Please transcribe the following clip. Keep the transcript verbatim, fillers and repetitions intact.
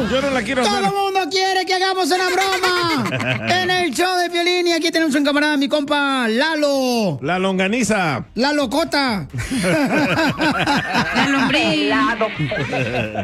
Yo no la quiero Todo hacer. el mundo quiere que hagamos una broma en el show de Piolín. Y aquí tenemos un camarada, mi compa Lalo. La longaniza. La locota. La lombriz.